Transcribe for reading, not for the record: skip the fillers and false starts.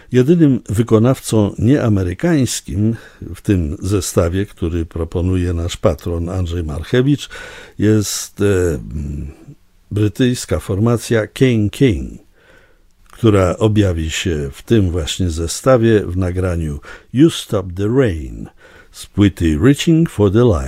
Jedynym wykonawcą nieamerykańskim w tym zestawie, który proponuje nasz patron Andrzej Marchewicz, jest brytyjska formacja King King, która objawi się w tym właśnie zestawie w nagraniu You Stop the Rain z płyty Reaching for the Light.